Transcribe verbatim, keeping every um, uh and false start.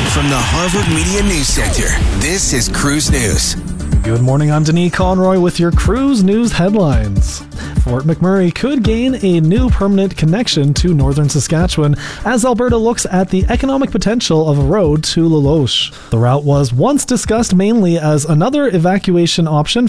From the Harvard Media News Center, this is Cruise News. Good morning, I'm Denis Conroy with your Cruise News headlines. Fort McMurray could gain a new permanent connection to northern Saskatchewan as Alberta looks at the economic potential of a road to La Loche. The route was once discussed mainly as another evacuation option